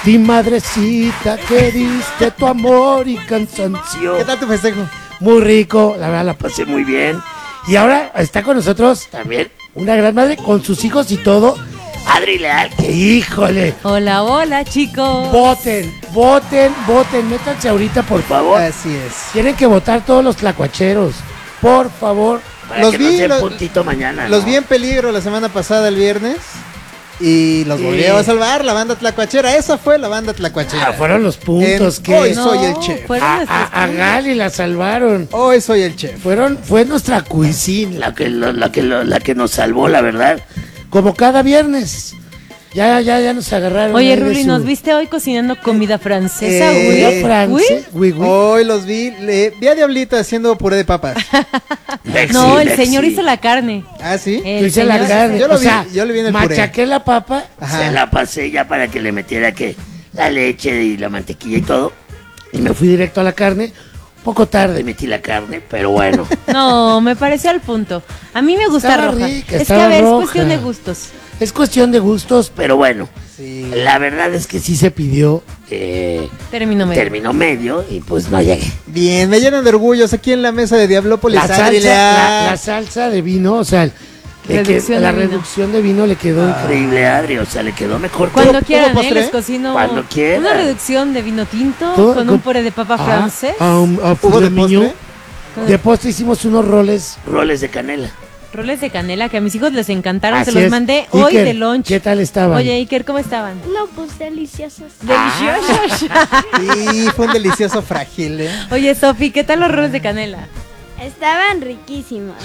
Mi madrecita, que diste tu amor y cansancio. ¿Qué tal tu festejo? Muy rico, la verdad la pasé muy bien. Y ahora está con nosotros también una gran madre con sus hijos y todo. Adri Leal, que híjole. Hola, hola, chicos. Voten, métanse ahorita, por favor. Así es. Tienen que votar todos los tlacuacheros, por favor. Para Los que vi, no sea los- puntito mañana. Los ¿no? vi en peligro la semana pasada, el viernes. Y los Sí. volvió a salvar la banda tlacuachera. Esa fue la banda tlacuachera. Fueron los puntos En que Hoy soy el chef. fueron nuestros a puntos. Gali la salvaron. Hoy soy el chef. Fue nuestra cuisine la que nos salvó, la verdad. Como cada viernes. Ya nos agarraron. Oye, ahí de Ruli, su- ¿nos viste hoy cocinando comida francesa, Comida güey? francesa, güey. Hoy los vi. Vi a Diablito haciendo puré de papas. No, el señor hizo la carne. ¿Ah, sí? Yo El hice la señor- carne. Yo lo o vi- sea, yo lo vi en el puré. machaqué la papa, Ajá. se la pasé ya para que le metiera que la leche y la mantequilla y todo. Y me fui directo a la carne. Un poco tarde metí la carne, pero bueno. No, me pareció al punto. A mí me gusta Estaba roja. rica, Es que, estaba a ver, roja. es cuestión de gustos. Es cuestión de gustos, pero bueno. Sí. La verdad es que sí se pidió Término medio. término medio y pues no llegué. Bien, me llenan de orgullos aquí en la mesa de Diablópolis. La Adri salsa, Leal. la salsa de vino, o sea, Reducción la de vino. reducción de vino le quedó increíble a Adri, o sea, le quedó mejor que Cuando ¿Tuvo quieran, postre? les cocino Cuando quieran. una reducción de vino tinto Todo con con- un puré de papa francés. ¿Hubo ¿Hubo de de postre? De postre hicimos unos roles de canela. Roles de canela que a mis hijos les encantaron. Así Se los es. mandé hoy Iker, de lunch. ¿qué tal estaban? Oye, Iker, ¿cómo estaban? No, pues deliciosos. Deliciosos. Sí, fue un delicioso frágil, ¿eh? Oye, Sofi, ¿qué tal los roles de canela? Estaban riquísimos.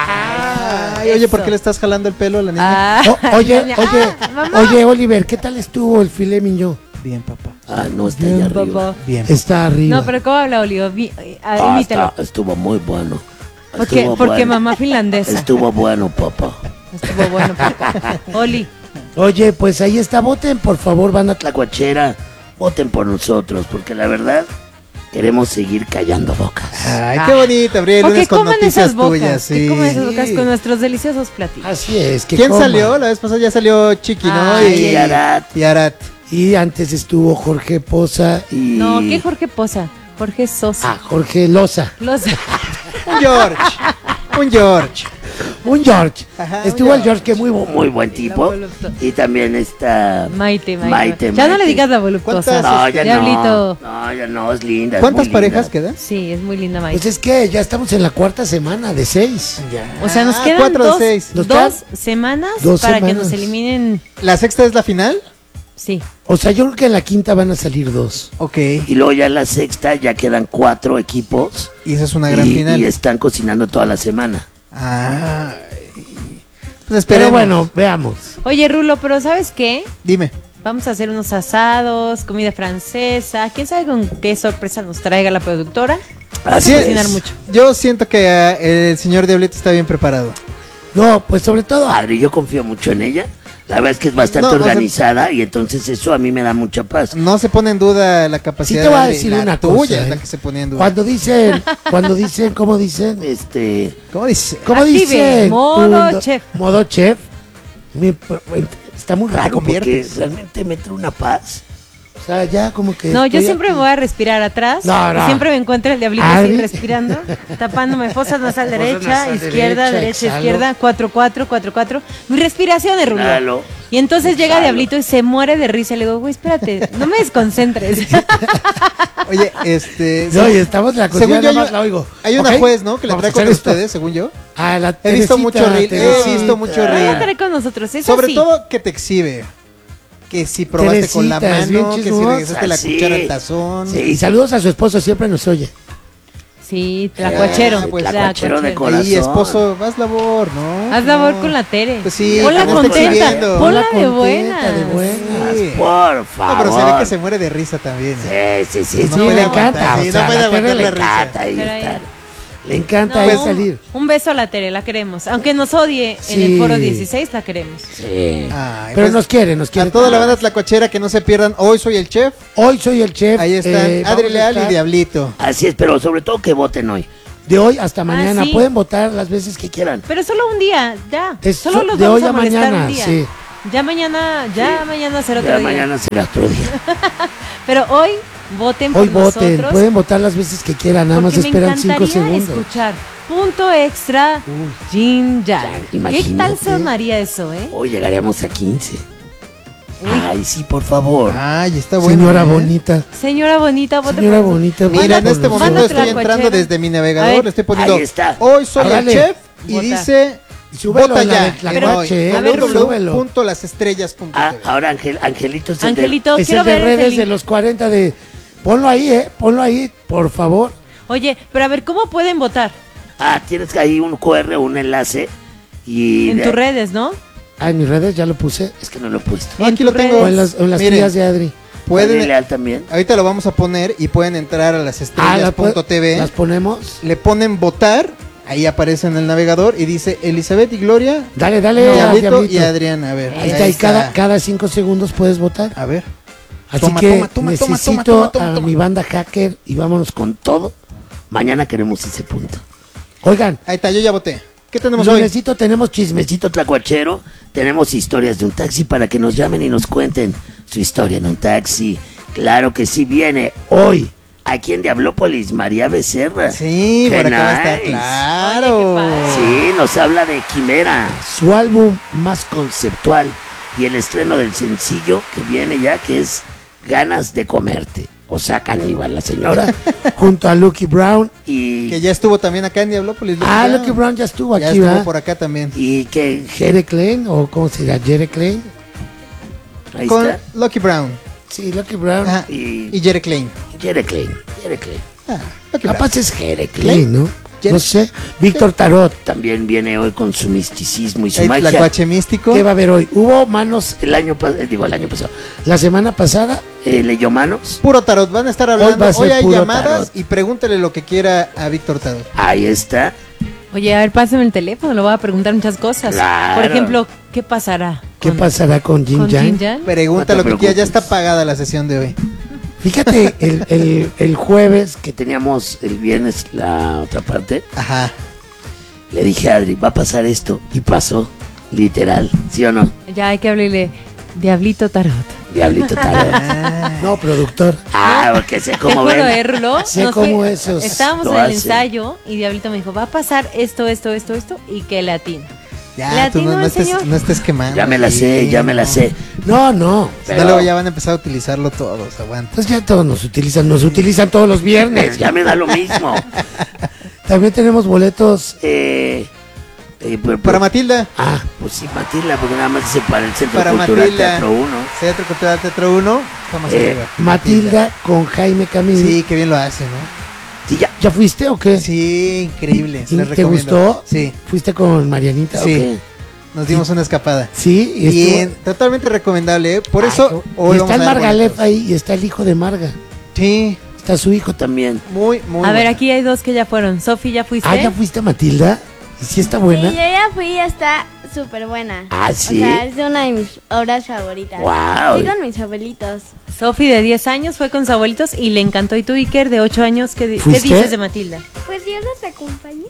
Ay, oye, ¿por qué le estás jalando el pelo a la niña? Ah, Oye, mamá. oye, Oliver, ¿qué tal estuvo el filet mignon? Bien, papá. No, está Bien, allá arriba. papá. Bien. Está arriba. No, pero ¿cómo habla Olivo? Imítalo. Estuvo muy bueno. Porque, Estuvo porque bueno. mamá finlandesa. Estuvo bueno, papá. Estuvo bueno, papá. Oli. Oye, pues ahí está, voten por favor, banda tlacuachera, voten por nosotros, porque la verdad queremos seguir callando bocas. Ay, qué bonito, abrir el O que lunes con coman noticias esas bocas. tuyas. Que Sí. coman esas bocas con nuestros deliciosos platillos. Así es. Que ¿Quién coman. salió? La vez pasada ya salió Chiqui, ¿no? Ay, y Arat. Y Arat. Y antes estuvo Jorge Poza y... No, ¿qué Jorge Poza? Jorge Sosa. Jorge Loza. Los... Un George. Un George. Un George. Ajá, Estuvo un el George, que muy buen tipo. Y también está... Maite. Maite, Ya no Maite. le digas la voluptuosa. ¿Cuántas? No, ya Diablito. no, ya no, es linda. es ¿Cuántas muy parejas linda. quedan? Sí, es muy linda Maite. Pues es que ya estamos en la cuarta semana de 6. O sea, nos Ah, quedan 4 de dos, 6. Nos dos quedan semanas dos para que semanas. nos eliminen. ¿La sexta es la final? Sí. O sea, yo creo que en la quinta van a salir 2. Ok. Y luego ya en la sexta ya quedan 4 equipos. Y esa es una gran y, final. y están cocinando toda la semana. Ah. Pues Pero esperemos. bueno, veamos. Oye, Rulo, pero ¿sabes qué? Dime. Vamos a hacer unos asados, comida francesa. ¿Quién sabe con qué sorpresa nos traiga la productora? Vamos Así a es. cocinar mucho. Yo siento que el señor Diablito está bien preparado. No, pues sobre todo Adri, yo confío mucho en ella. La verdad es que es bastante No, o sea, organizada y entonces eso a mí me da mucha paz. No se pone en duda la Sí capacidad te voy a de decir la una tuya, cosa. es la ¿eh? que se pone en duda. Cuando dicen, ¿cómo dicen? ¿Cómo dice? ¿Cómo Active, dicen? modo chef. Modo chef. Está muy raro porque conviertes. realmente me trae una paz. O sea, ya como que... No, yo estoy siempre aquí. me voy a respirar atrás. No, no. Y siempre me encuentro el diablito Adri. así respirando, tapándome fosa nasal Fosa derecha, nasal izquierda, derecha, derecha, exhalo. izquierda, 4-4, 4-4. Mi respiración es Rulo. Exhalo. Y entonces llega Exhalo. Diablito y se muere de risa. Le digo, güey, espérate, no me desconcentres. Oye, No, y estamos en la cocina, según yo, nada más la oigo. hay una ¿Ok? juez, ¿no? Que le Vamos trae a hacer contra esto. ustedes, según yo. Ah, la He visto Teresita, mucho reel, Teresita. he visto mucho No reel. estaré con nosotros. Es Sobre así. todo que te exhibe. Que si probaste con la Teresita, es bien mano, que si chismosa, regresaste la sí. cuchara al tazón. Sí, y saludos a su esposo, siempre nos oye. Sí, tlacuachero. pues, tlacuachero de corazón. Y esposo, haz labor, ¿no? Haz labor con la Tere. Pues sí, Ponla que no esté contenta. exhibiendo. Ponla de Contenta, buena. de buenas. Sí. Por No, favor. pero se ve que se muere de risa también. Sí, No sí, puede le aguantar, encanta. sí, O sea, no puede a la Tere aguantar le la risa. encanta ahí Pero ahí- estar. Le encanta No, ahí salir. un beso a la Tere, la queremos. Aunque nos odie en Sí. el foro 16, la queremos. Sí. Ay, Pero pues, nos quiere, nos quiere. A toda la banda tlacuachera que no se pierdan. Hoy soy el chef. Hoy soy el chef. Ahí están vamos Adri a Leal y estar Diablito. Así es, pero sobre todo que voten hoy. De hoy hasta mañana. sí. Pueden votar las veces que quieran. Pero solo un día, ya. Es Solo los de vamos hoy a a molestar mañana, un día. sí. Ya mañana será otro Ya día. mañana será otro día. Pero hoy voten por Hoy voten, nosotros. pueden votar las veces que quieran, nada más porque esperan me 5 encantaría segundos. escuchar punto extra Jin Yang. ¿Qué imagínate. tal sonaría eso, Hoy llegaríamos a 15. Uy. Ay, sí, por favor. Ay, está bueno. Señora ¿eh? bonita. Señora bonita, vote Señora por nosotros. bonita. Mira, vota en por este nosotros. momento Mándate la estoy entrando cochera. desde mi A navegador, ver. le estoy poniendo. Ahí está. Hoy soy el Hágale. chef y Vota. dice Súbelo, vota la ya. de la en guache, a ver, www.lasestrellas.tv. Ahora Angelito es Angelito, es quiero el de ver ese redes link. de los 40 de... Ponlo ahí, por favor. Oye, pero a ver, ¿cómo pueden votar? Tienes ahí un QR, un enlace y... En tus redes, ¿no? En mis redes ya lo puse, es que no lo he puesto. No, aquí en lo tus tengo. O en las Miren, tías de Adri. pueden- Adri Leal también. Ahorita lo vamos a poner y pueden entrar a lasestrellas.tv. Las ponemos. Le ponen votar, ahí aparece en el navegador y dice Elizabeth y Gloria, Dale, a Diablito Diablito. y Adrián. A ver, Ahí está, y cada 5 segundos puedes votar. A ver. Así Toma, que toma, toma, toma, necesito toma, toma, a toma. mi banda hacker y vámonos con todo. Mañana queremos ese punto. Oigan, Ahí está, yo ya voté. ¿Qué tenemos hoy? lunesito tenemos chismecito tlacuachero, tenemos historias de un taxi para que nos llamen y nos cuenten su historia en un taxi. Claro que sí viene hoy. Aquí en Diablópolis, María Becerra. Sí, Qué por acá va a estar, nice. claro. Oye, qué padre. Sí, nos habla de Quimera, su álbum más conceptual y el estreno del sencillo que viene ya, que es Ganas de Comerte. O sea, caníbal la señora, junto a Lucky Brown y... Que ya estuvo también acá en Diablópolis. Lucky Brown ya estuvo ya aquí, estuvo ¿verdad? por acá también. Y que Jere Klein, o ¿cómo se llama? Jere Klein. Ahí Con está. Lucky Brown. Sí, Lucky Brown Ajá. y Y Jerry Klein. Jere Klein. Jere Klein. Ah, Lucky Brown. Capaz es Jere Klein, ¿no? Jere- No sé. Víctor Tarot también viene hoy con su misticismo y su El magia. tlacuache místico. ¿Qué va a haber hoy? Hubo manos el año pasado. La semana pasada leyó manos. Puro tarot, van a estar Hoy hablando. va a Hoy, ser hay puro llamadas tarot. y pregúntele lo que quiera a Víctor Tarot. Ahí está. Oye, a ver, pásame el teléfono, le voy a preguntar muchas cosas. Claro. Por ejemplo, ¿qué pasará? ¿Qué pasará con Jin con Yang? Jin Yang? Pregunta No te lo que quiera, ya preocupes. está pagada la sesión de hoy. Fíjate, el jueves que teníamos el viernes la otra parte, Ajá. le dije a Adri, va a pasar esto. Y pasó, literal. ¿Sí o no? Ya hay que hablarle Diablito Tarot. Diablito Tarot. No, productor. Porque sé Te cómo juro, ven. Rulo. Sé nos cómo fui- esos Estábamos lo en el hacen. ensayo y Diablito me dijo, va a pasar esto, y que le atino. Ya, ¿Le tú no, atinó no el estés, señor? no estés quemando. Ya me la sé, Sí, ya me la no. sé. No. Si no, pero- luego ya van a empezar a utilizarlo todos, aguanta. Pues ya todos nos utilizan todos los viernes, ya me da lo mismo. También tenemos boletos Para Matilda, pues sí, Matilda, porque nada más dice para el Centro Para Cultural Matilda. Teatro 1. Centro Cultural Teatro 1. Vamos arriba. Matilda con Jaime Camil. Sí, qué bien lo hace, ¿no? ¿Sí, ya fuiste o qué? Sí, increíble. ¿Sí? Les ¿Te recomiendo. gustó? Sí, ¿Fuiste con Marianita Sí. o qué? nos dimos una escapada. Sí, y Bien, totalmente recomendable, ¿eh? Por eso y hoy está vamos el a dar Margalef boletos. ahí y está el hijo de Marga. Sí, Está su hijo también. muy, muy A ver, bueno. aquí hay dos que ya fueron. Sofi, ¿ya fuiste? ¿Ya fuiste, Matilda? ¿Y si está Sí, buena? yo ya fui y está súper buena. ¿Sí? O sea, es de una de mis obras favoritas. Guau. Fui con mis abuelitos. Sofi de 10 años fue con sus abuelitos y le encantó. ¿Y tú, Iker, de 8 años, qué ¿Fuiste? dices de Matilda? Pues yo los acompañé.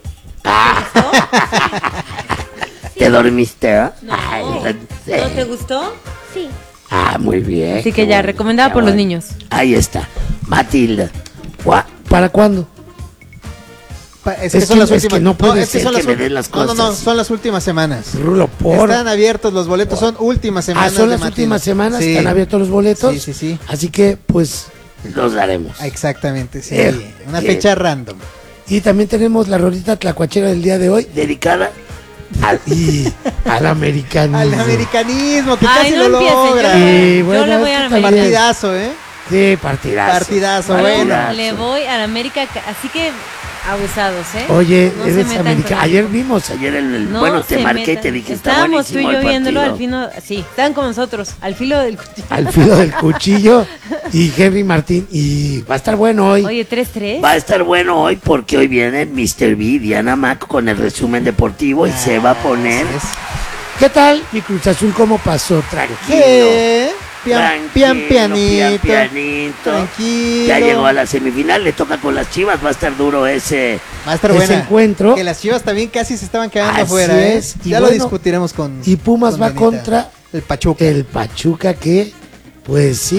¿Te dormiste? No. Sí. ¿No te gustó? Sí. Muy bien. Así qué que ya, bueno, recomendada qué por los bueno. niños. Ahí está. Matilda. ¿Para cuándo? Es Es que son que- las es que últimas. no puede es que ser son que las me ulti- den las No, no, cosas. son las últimas semanas. Rulo, por. Están abiertos los boletos, son últimas semanas. son de las Matilda. últimas semanas, Sí. están abiertos los boletos. Sí, sí, sí. Así que, pues, los daremos. Exactamente, sí. Una Bien. fecha random. Y también tenemos la rolita tlacuachera del día de hoy, dedicada al americanismo. Al americanismo, que Ay, casi no lo empieces, logra. Sí, yo bueno, le voy es a que la también- América. Partidazo, ¿eh? Sí, partidazo. Partidazo, Yo bueno. le voy a la América, así que abusados, ¿eh? Oye, No se eres metan americano. con- Ayer vimos, el No bueno, te se marqué y metan. te dije, está Estábamos tú y buenísimo yo el viéndolo al partido. fino, sí, estaban con nosotros, al filo del cuchillo. Al filo del cuchillo y Henry Martín. Y va a estar bueno hoy. Oye, 3-3. Va a estar bueno hoy porque hoy viene Mr. B, Diana Mac con el resumen deportivo y se va a poner. Así es. ¿Qué tal? Mi Cruz Azul, ¿cómo pasó? Tranquilo. Sí, pian, Tranquilo, pianito. pianito. Tranquilo. Ya llegó a la semifinal, le toca con las Chivas, va a estar duro ese, Va a estar ese buena. encuentro. Que las Chivas también casi se estaban quedando Así afuera, ¿eh? es. Y Ya bueno, lo discutiremos con. Y Pumas con va Dianita. contra El Pachuca. El Pachuca que, pues sí.